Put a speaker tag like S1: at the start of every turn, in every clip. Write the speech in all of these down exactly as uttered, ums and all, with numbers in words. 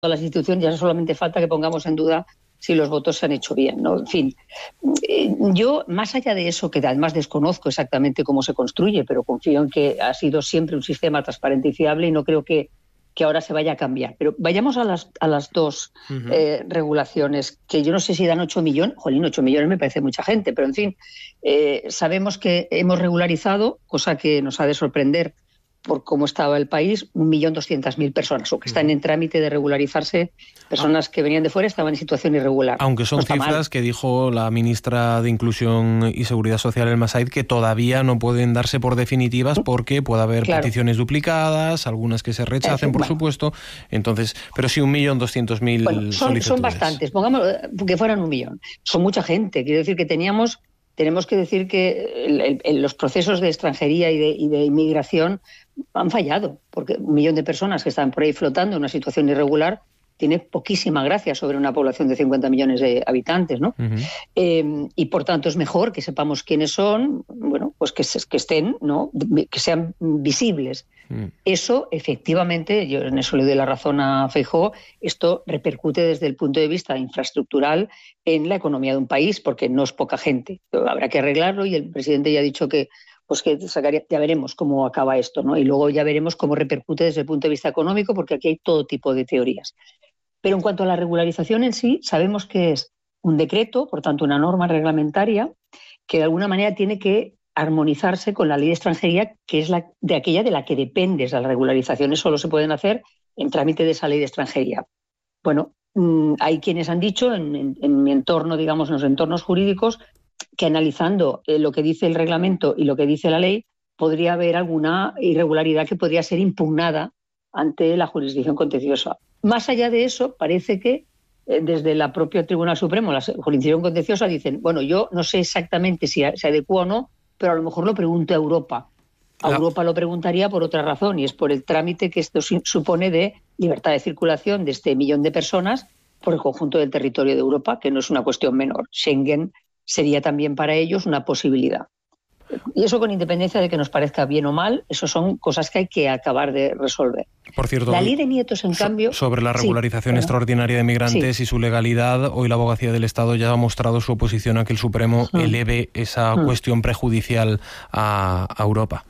S1: las instituciones, ya solamente falta que pongamos en duda si los votos se han hecho bien, ¿no? En fin, yo, más allá de eso, que además desconozco exactamente cómo se construye, pero confío en que ha sido siempre un sistema transparente y fiable y no creo que, que ahora se vaya a cambiar. Pero vayamos a las, a las dos uh-huh. eh, regulaciones, que yo no sé si dan ocho millones, jolín, ocho millones me parece mucha gente, pero en fin, eh, sabemos que hemos regularizado, cosa que nos ha de sorprender, por cómo estaba el país, un millón doscientas mil personas, o que están en trámite de regularizarse, personas que venían de fuera estaban en situación irregular.
S2: Aunque son
S1: no
S2: cifras
S1: mal.
S2: que dijo la ministra de Inclusión y Seguridad Social, Elma Said, que todavía no pueden darse por definitivas porque puede haber claro. peticiones duplicadas, algunas que se rechacen, eh, por bueno. supuesto. Entonces, pero sí, un millón doscientos mil
S1: bueno, son,
S2: solicitudes.
S1: Son bastantes, pongamos que fueran un millón. Son mucha gente, quiero decir que teníamos... Tenemos que decir que el, el, el, los procesos de extranjería y de, y de inmigración han fallado, porque un millón de personas que están por ahí flotando en una situación irregular tiene poquísima gracia sobre una población de cincuenta millones de habitantes, ¿no? Uh-huh. Eh, y por tanto es mejor que sepamos quiénes son, bueno, pues que, que estén, ¿no? Que sean visibles. Uh-huh. Eso, efectivamente, yo en eso le doy la razón a Feijóo, esto repercute desde el punto de vista infraestructural en la economía de un país, porque no es poca gente. Habrá que arreglarlo y el presidente ya ha dicho que pues que sacaría, ya veremos cómo acaba esto, ¿no? Y luego ya veremos cómo repercute desde el punto de vista económico, porque aquí hay todo tipo de teorías. Pero en cuanto a la regularización en sí, sabemos que es un decreto, por tanto una norma reglamentaria, que de alguna manera tiene que armonizarse con la ley de extranjería, que es la de aquella de la que depende. Las regularizaciones solo se pueden hacer en trámite de esa ley de extranjería. Bueno, mmm, hay quienes han dicho en, en, en mi entorno, digamos, en los entornos jurídicos, que analizando eh, lo que dice el reglamento y lo que dice la ley, podría haber alguna irregularidad que podría ser impugnada ante la jurisdicción contenciosa. Más allá de eso, parece que eh, desde el propio Tribunal Supremo, la jurisdicción contenciosa, dicen, bueno, yo no sé exactamente si se adecua o no, pero a lo mejor lo pregunto a Europa. A la... Europa lo preguntaría por otra razón, y es por el trámite que esto supone de libertad de circulación de este millón de personas por el conjunto del territorio de Europa, que no es una cuestión menor. Schengen sería también para ellos una posibilidad. Y eso, con independencia de que nos parezca bien o mal, eso son cosas que hay que acabar de resolver.
S2: Por cierto,
S1: la ley de nietos, en
S2: so,
S1: cambio...
S2: sobre la regularización
S1: sí,
S2: extraordinaria de migrantes sí. y su legalidad, hoy la Abogacía del Estado ya ha mostrado su oposición a que el Supremo mm. eleve esa mm. cuestión prejudicial a, a Europa.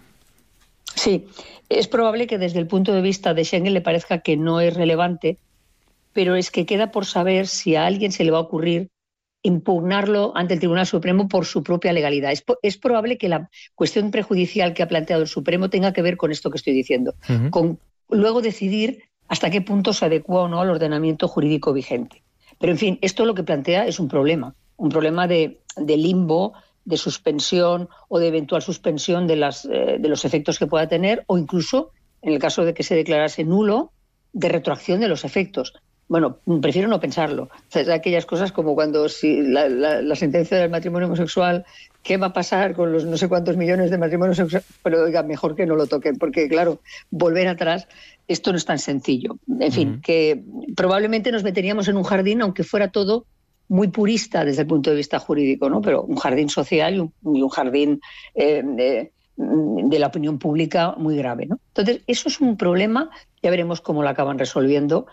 S1: Sí, es probable que desde el punto de vista de Schengen le parezca que no es relevante, pero es que queda por saber si a alguien se le va a ocurrir impugnarlo ante el Tribunal Supremo por su propia legalidad. Es, es probable que la cuestión prejudicial que ha planteado el Supremo tenga que ver con esto que estoy diciendo, uh-huh. con luego decidir hasta qué punto se adecua o no al ordenamiento jurídico vigente. Pero, en fin, esto lo que plantea es un problema, un problema de, de limbo, de suspensión o de eventual suspensión de, las, eh, de los efectos que pueda tener, o incluso, en el caso de que se declarase nulo, de retroacción de los efectos. Bueno, prefiero no pensarlo. O sea, aquellas cosas como cuando si la, la, la sentencia del matrimonio homosexual, ¿qué va a pasar con los no sé cuántos millones de matrimonios homosexuales? Pero oiga, mejor que no lo toquen, porque claro, volver atrás, esto no es tan sencillo. En fin, uh-huh. que probablemente nos meteríamos en un jardín, aunque fuera todo muy purista desde el punto de vista jurídico, ¿no? Pero un jardín social y un, y un jardín eh, de, de la opinión pública muy grave, ¿no? Entonces, eso es un problema, ya veremos cómo lo acaban resolviendo.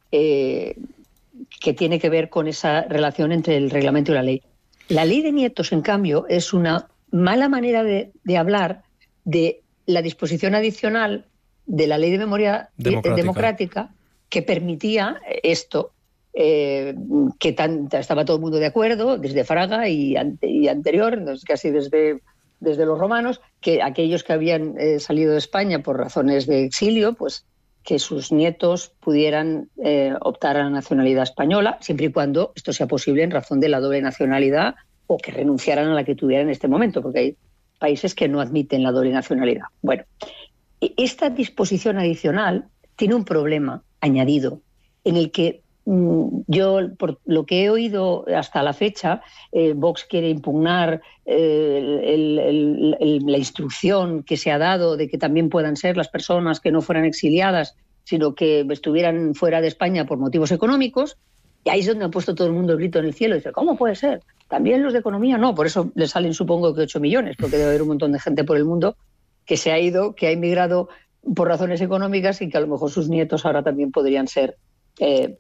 S1: Eh, que tiene que ver con esa relación entre el reglamento y la ley. La ley de nietos, en cambio, es una mala manera de, de hablar de la disposición adicional de la ley de memoria democrática, democrática que permitía esto, eh, que tan, estaba todo el mundo de acuerdo, desde Fraga y, ante, y anterior, casi desde, desde los romanos, que aquellos que habían eh, salido de España por razones de exilio, pues que sus nietos pudieran eh, optar a la nacionalidad española, siempre y cuando esto sea posible en razón de la doble nacionalidad o que renunciaran a la que tuvieran en este momento, porque hay países que no admiten la doble nacionalidad. Bueno, esta disposición adicional tiene un problema añadido en el que mmm, yo, por lo que he oído hasta la fecha, eh, Vox quiere impugnar eh, el, el, el, la instrucción que se ha dado de que también puedan ser las personas que no fueran exiliadas, sino que estuvieran fuera de España por motivos económicos, y ahí es donde ha puesto todo el mundo el grito en el cielo y dice, ¿cómo puede ser? ¿También los de economía? No, por eso le salen supongo que ocho millones, porque debe haber un montón de gente por el mundo que se ha ido, que ha emigrado por razones económicas y que a lo mejor sus nietos ahora también podrían ser eh,